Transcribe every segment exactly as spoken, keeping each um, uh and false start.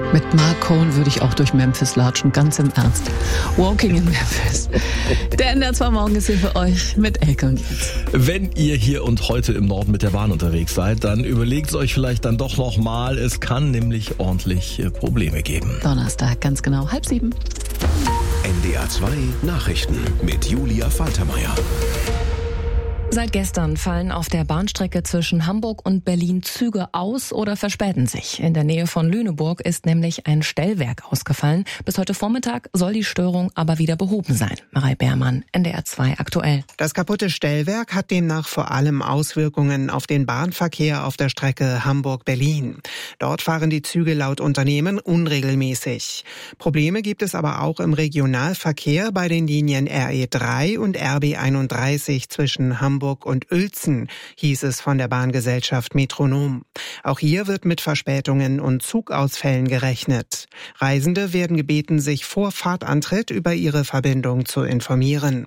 Mit Mark Cohn würde ich auch durch Memphis latschen, ganz im Ernst. Walking in Memphis. Der N D R zwei Morgen ist hier für euch mit Elke und Jens. Wenn ihr hier und heute im Norden mit der Bahn unterwegs seid, dann überlegt es euch vielleicht dann doch nochmal. Es kann nämlich ordentlich Probleme geben. Donnerstag, ganz genau, halb sieben. N D R zwei Nachrichten mit Julia Faltermeier. Seit gestern fallen auf der Bahnstrecke zwischen Hamburg und Berlin Züge aus oder verspäten sich. In der Nähe von Lüneburg ist nämlich ein Stellwerk ausgefallen. Bis heute Vormittag soll die Störung aber wieder behoben sein. Marei Beermann, N D R zwei aktuell. Das kaputte Stellwerk hat demnach vor allem Auswirkungen auf den Bahnverkehr auf der Strecke Hamburg-Berlin. Dort fahren die Züge laut Unternehmen unregelmäßig. Probleme gibt es aber auch im Regionalverkehr bei den Linien R E drei und R B einunddreißig zwischen Hamburg und Uelzen, hieß es von der Bahngesellschaft Metronom. Auch hier wird mit Verspätungen und Zugausfällen gerechnet. Reisende werden gebeten, sich vor Fahrtantritt über ihre Verbindung zu informieren.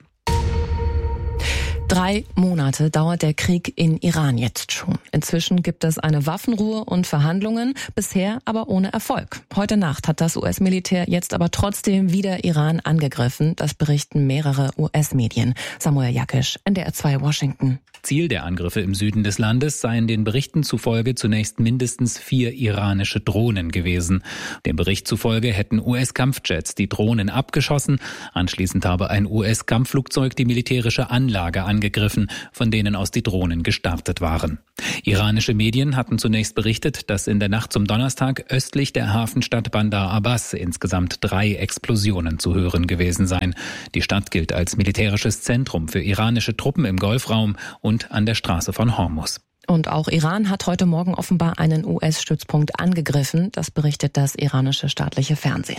Drei Monate dauert der Krieg in Iran jetzt schon. Inzwischen gibt es eine Waffenruhe und Verhandlungen, bisher aber ohne Erfolg. Heute Nacht hat das U S-Militär jetzt aber trotzdem wieder Iran angegriffen. Das berichten mehrere U S-Medien. Samuel Jakisch, N D R zwei Washington. Ziel der Angriffe im Süden des Landes seien den Berichten zufolge zunächst mindestens vier iranische Drohnen gewesen. Dem Bericht zufolge hätten U S-Kampfjets die Drohnen abgeschossen. Anschließend habe ein U S-Kampfflugzeug die militärische Anlage angegriffen, von denen aus die Drohnen gestartet waren. Iranische Medien hatten zunächst berichtet, dass in der Nacht zum Donnerstag östlich der Hafenstadt Bandar Abbas insgesamt drei Explosionen zu hören gewesen seien. Die Stadt gilt als militärisches Zentrum für iranische Truppen im Golfraum und an der Straße von Hormuz. Und auch Iran hat heute Morgen offenbar einen U S-Stützpunkt angegriffen. Das berichtet das iranische staatliche Fernsehen.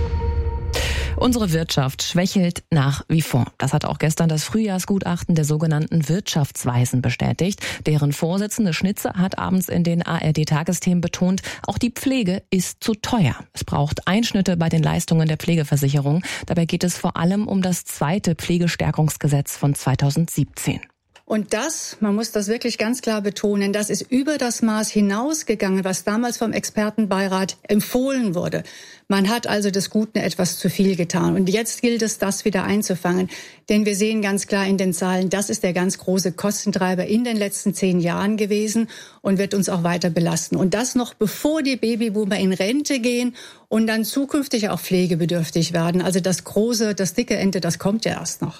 Unsere Wirtschaft schwächelt nach wie vor. Das hat auch gestern das Frühjahrsgutachten der sogenannten Wirtschaftsweisen bestätigt. Deren Vorsitzende Schnitzer hat abends in den A R D-Tagesthemen betont, auch die Pflege ist zu teuer. Es braucht Einschnitte bei den Leistungen der Pflegeversicherung. Dabei geht es vor allem um das zweite Pflegestärkungsgesetz von zweitausendsiebzehn. Und das, man muss das wirklich ganz klar betonen, das ist über das Maß hinausgegangen, was damals vom Expertenbeirat empfohlen wurde. Man hat also des Guten etwas zu viel getan. Und jetzt gilt es, das wieder einzufangen. Denn wir sehen ganz klar in den Zahlen, das ist der ganz große Kostentreiber in den letzten zehn Jahren gewesen und wird uns auch weiter belasten. Und das noch bevor die Babyboomer in Rente gehen und dann zukünftig auch pflegebedürftig werden. Also das große, das dicke Ende, das kommt ja erst noch.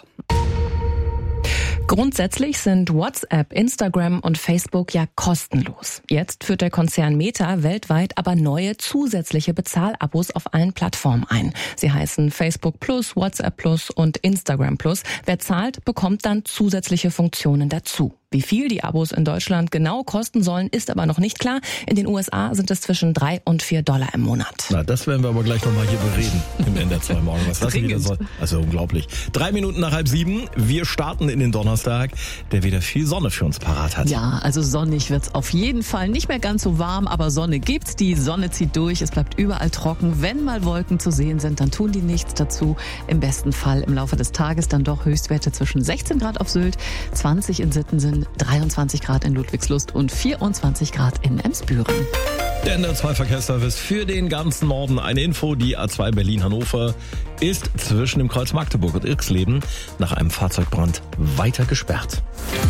Grundsätzlich sind WhatsApp, Instagram und Facebook ja kostenlos. Jetzt führt der Konzern Meta weltweit aber neue zusätzliche Bezahlabos auf allen Plattformen ein. Sie heißen Facebook Plus, WhatsApp Plus und Instagram Plus. Wer zahlt, bekommt dann zusätzliche Funktionen dazu. Wie viel die Abos in Deutschland genau kosten sollen, ist aber noch nicht klar. In den U S A sind es zwischen drei und vier Dollar im Monat. Na, das werden wir aber gleich nochmal hier bereden im N D R zwei Morgen. Was das wieder soll. Also unglaublich. Drei Minuten nach halb sieben. Wir starten in den Donnerstag, der wieder viel Sonne für uns parat hat. Ja, also sonnig wird's auf jeden Fall. Nicht mehr ganz so warm, aber Sonne gibt's. Die Sonne zieht durch. Es bleibt überall trocken. Wenn mal Wolken zu sehen sind, dann tun die nichts dazu. Im besten Fall im Laufe des Tages dann doch Höchstwerte zwischen sechzehn Grad auf Sylt, zwanzig in Sittensen, dreiundzwanzig Grad in Ludwigslust und vierundzwanzig Grad in Emsbüren. Der N D R zwei Verkehrsservice für den ganzen Norden. Eine Info, die A zwei Berlin-Hannover ist zwischen dem Kreuz Magdeburg und Irxleben nach einem Fahrzeugbrand weiter gesperrt.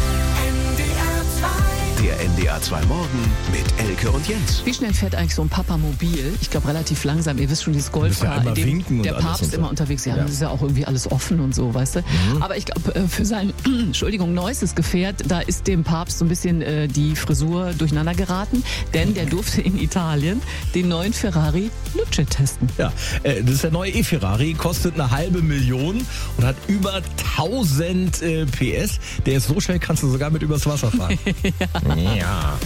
Der N D R zwei Morgen mit Elke und Jens. Wie schnell fährt eigentlich so ein Papamobil? Ich glaube relativ langsam. Ihr wisst schon, dieses Golfcar, ja in dem der Papst so. immer unterwegs ist. Ja, ja. Das ist ja auch irgendwie alles offen und so, weißt du. Mhm. Aber ich glaube, für sein, Entschuldigung, neuestes Gefährt, da ist dem Papst so ein bisschen äh, die Frisur durcheinander geraten. Denn der durfte in Italien den neuen Ferrari Luce testen. Ja, äh, das ist der neue E-Ferrari, kostet eine halbe Million und hat über tausend äh, P S. Der ist so schnell, kannst du sogar mit übers Wasser fahren. ja. Ja.